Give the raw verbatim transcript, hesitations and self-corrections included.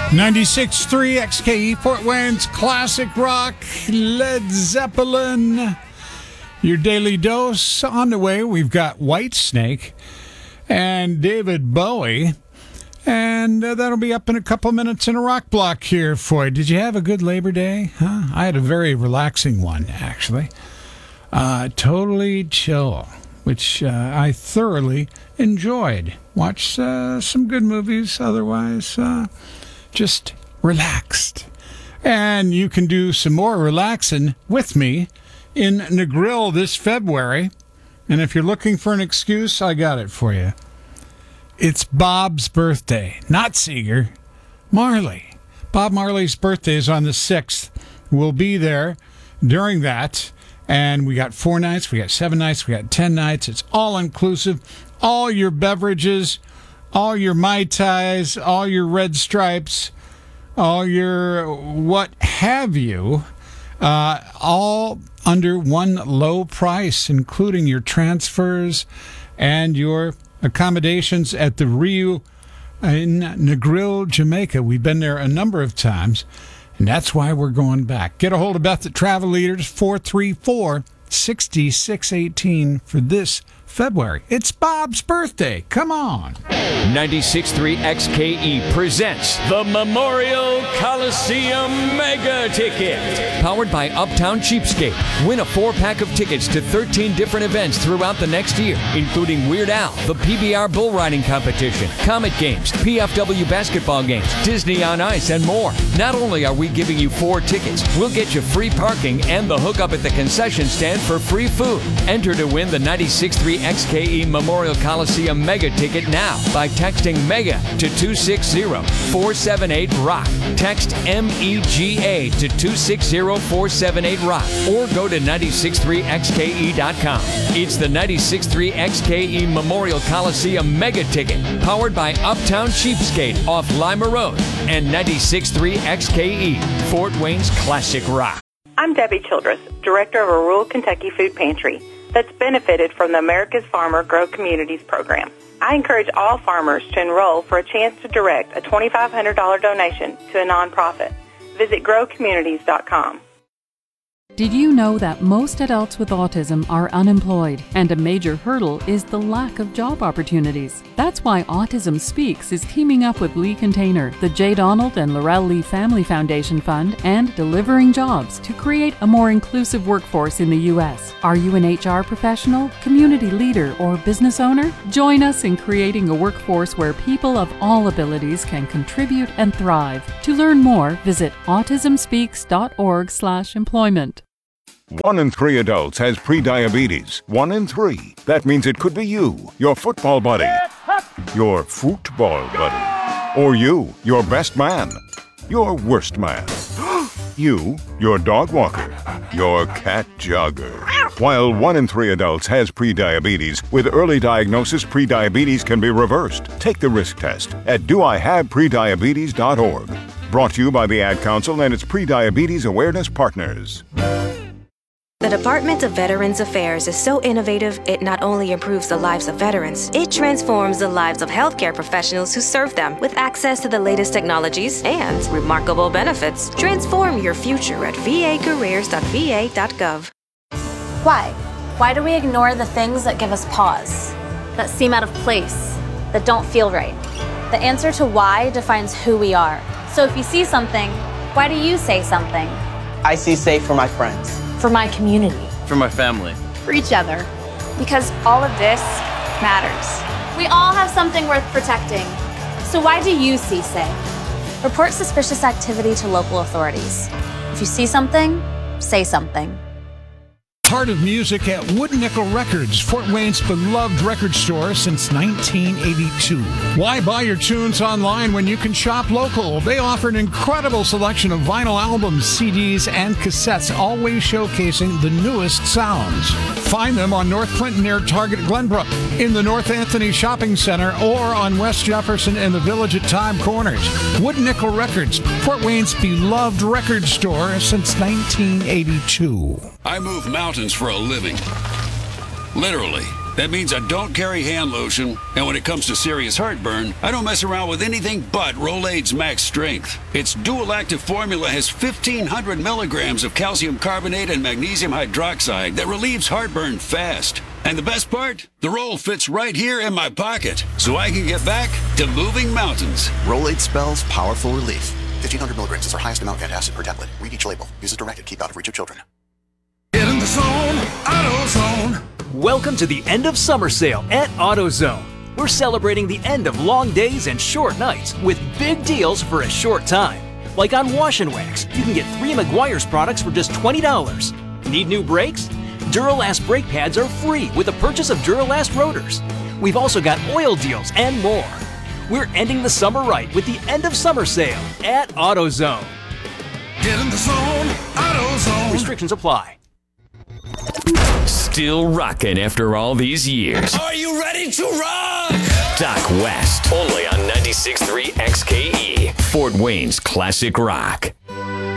ninety-six point three X K E Fort Wayne's classic rock, Led Zeppelin. Your daily dose on the way. We've got Whitesnake and David Bowie. And uh, that'll be up in a couple minutes in a rock block here for you. Did you have a good Labor Day? Huh? I had a very relaxing one, actually. Uh, totally chill, which uh, I thoroughly enjoyed. Watched uh, some good movies, otherwise uh, just relaxed. And you can do some more relaxing with me in Negril this February. And if you're looking for an excuse, I got it for you. It's Bob's birthday, not Seeger, Marley. Bob Marley's birthday is on the sixth. We'll be there during that. And we got four nights, we got seven nights, we got ten nights. It's all inclusive. All your beverages, all your Mai Tais, all your Red Stripes, all your what have you, uh, all under one low price, including your transfers and your accommodations at the Rio in Negril, Jamaica. We've been there a number of times, and that's why we're going back. Get a hold of Beth at Travel Leaders, four three four, six six one eight for this February. It's Bob's birthday. Come on. ninety-six point three X K E presents the Memorial Coliseum Mega Ticket. Powered by Uptown Cheapskate. Win a four-pack of tickets to thirteen different events throughout the next year, including Weird Al, the P B R Bull Riding Competition, Comet Games, P F W basketball games, Disney on Ice, and more. Not only are we giving you four tickets, we'll get you free parking and the hookup at the concession stand for free food. Enter to win the ninety-six point three X K E Memorial Coliseum Mega Ticket now by texting MEGA to two six zero four seven eight ROCK. Text M E G A to two six zero four seven eight ROCK or go to ninety-six point three X K E dot com. It's the ninety-six point three X K E Memorial Coliseum Mega Ticket, powered by Uptown Cheapskate off Lima Road and ninety-six point three X K E, Fort Wayne's classic rock. I'm Debbie Childress, director of a rural Kentucky food pantry that's benefited from the America's Farmer Grow Communities program. I encourage all farmers to enroll for a chance to direct a twenty-five hundred dollars donation to a nonprofit. Visit grow communities dot com. Did you know that most adults with autism are unemployed, and a major hurdle is the lack of job opportunities? That's why Autism Speaks is teaming up with Lee Container, the J. Donald and Laurel Lee Family Foundation Fund, and Delivering Jobs to create a more inclusive workforce in the U S. Are you an H R professional, community leader, or business owner? Join us in creating a workforce where people of all abilities can contribute and thrive. To learn more, visit autism speaks dot org slash employment. One in three adults has prediabetes. One in three. That means it could be you, your football buddy, your football buddy, or you, your best man, your worst man, you, your dog walker, your cat jogger. While one in three adults has prediabetes, with early diagnosis, prediabetes can be reversed. Take the risk test at do I have prediabetes dot org. Brought to you by the Ad Council and its Prediabetes Awareness Partners. The Department of Veterans Affairs is so innovative, it not only improves the lives of veterans, it transforms the lives of healthcare professionals who serve them with access to the latest technologies and remarkable benefits. Transform your future at v a careers dot v a dot gov. Why? Why do we ignore the things that give us pause, that seem out of place, that don't feel right? The answer to why defines who we are. So if you see something, why do you say something? I see safe for my friends. For my community. For my family. For each other. Because all of this matters. We all have something worth protecting. So why do you see safe? Report suspicious activity to local authorities. If you see something, say something. Heart of music at Wood Nickel Records, Fort Wayne's beloved record store since nineteen eighty-two. Why buy your tunes online when you can shop local? They offer an incredible selection of vinyl albums, C Ds, and cassettes, always showcasing the newest sounds. Find them on North Clinton near Target Glenbrook, in the North Anthony Shopping Center, or on West Jefferson in the Village at Time Corners. Wood Nickel Records, Fort Wayne's beloved record store since nineteen eighty-two. I move mountains for a living. Literally. That means I don't carry hand lotion, and when it comes to serious heartburn, I don't mess around with anything but Rolaids Max Strength. Its dual-active formula has fifteen hundred milligrams of calcium carbonate and magnesium hydroxide that relieves heartburn fast. And the best part? The roll fits right here in my pocket, so I can get back to moving mountains. Rolaids spells powerful relief. fifteen hundred milligrams is our highest amount of antacid per tablet. Read each label. Use as directed. Keep out of reach of children. Get in the zone, AutoZone. Welcome to the end of summer sale at AutoZone. We're celebrating the end of long days and short nights with big deals for a short time. Like on Wash and Wax, you can get three Meguiar's products for just twenty dollars. Need new brakes? Duralast brake pads are free with the purchase of Duralast rotors. We've also got oil deals and more. We're ending the summer right with the end of summer sale at AutoZone. Get in the zone, AutoZone. Restrictions apply. Still rocking after all these years. Are you ready to rock? Doc West, only on ninety-six point three X K E, Fort Wayne's classic rock.